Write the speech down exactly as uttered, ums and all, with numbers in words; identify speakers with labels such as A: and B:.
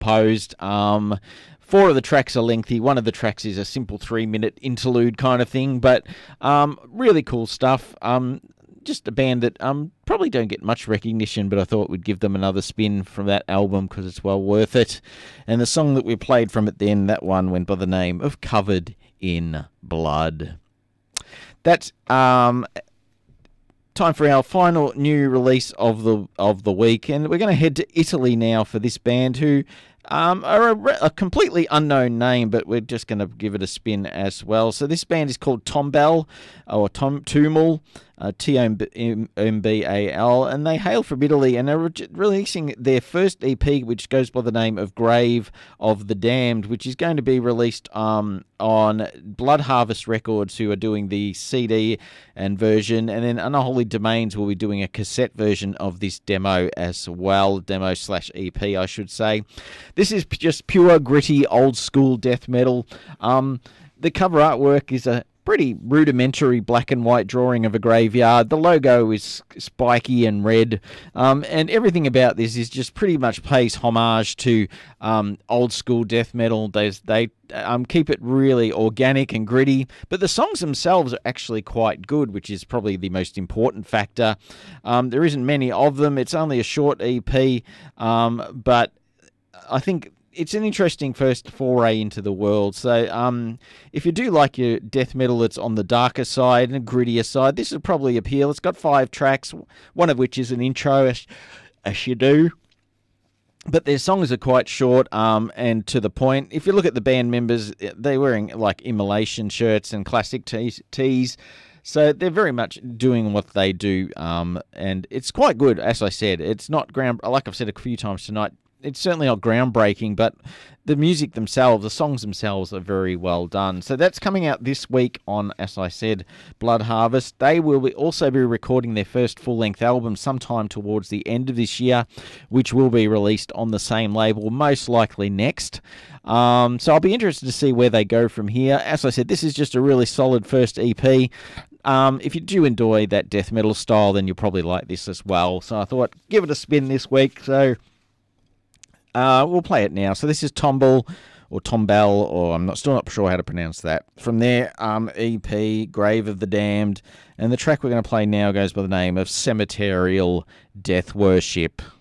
A: self-composed. Um, four of the tracks are lengthy. One of the tracks is a simple three-minute interlude kind of thing, but um, really cool stuff. Um, just a band that um, probably don't get much recognition, but I thought we'd give them another spin from that album because it's well worth it. And the song that we played from it then, that one went by the name of Covered in Blood. That's um, time for our final new release of the of the week, and we're going to head to Italy now for this band who um, are a, a completely unknown name, but we're just going to give it a spin as well. So this band is called Tombal, or Tom Tumal, uh, T O M B A L, and they hail from Italy, and they're re- releasing their first E P, which goes by the name of Grave of the Damned, which is going to be released um, on Blood Harvest Records, who are doing the C D and version, and then Unholy Domains will be doing a cassette version of this demo as well, demo slash E P, I should say. This is just pure, gritty, old-school death metal. Um, the cover artwork is a pretty rudimentary black and white drawing of a graveyard. The logo is spiky and red, um, and everything about this is just pretty much pays homage to um, old school death metal. They, they um, keep it really organic and gritty, but the songs themselves are actually quite good, which is probably the most important factor. Um, there isn't many of them. It's only a short E P, um, but I think it's an interesting first foray into the world. So um, if you do like your death metal that's on the darker side and grittier side, this will probably appeal. It's got five tracks, one of which is an intro, as, as you do. But their songs are quite short um, and to the point. If you look at the band members, they're wearing like Immolation shirts and classic tees. tees. So they're very much doing what they do. Um, and it's quite good, as I said. It's not ground, like I've said a few times tonight, it's certainly not groundbreaking, but the music themselves, the songs themselves are very well done. So that's coming out this week on, as I said, Blood Harvest. They will be also be recording their first full-length album sometime towards the end of this year, which will be released on the same label, most likely next. Um, so I'll be interested to see where they go from here. As I said, this is just a really solid first E P. Um, if you do enjoy that death metal style, then you'll probably like this as well. So I thought, give it a spin this week. So Uh, we'll play it now. So this is Tombal, or Tombal, or I'm not still not sure how to pronounce that. From their um, E P, Grave of the Damned, and the track we're going to play now goes by the name of Cemeterial Death Worship.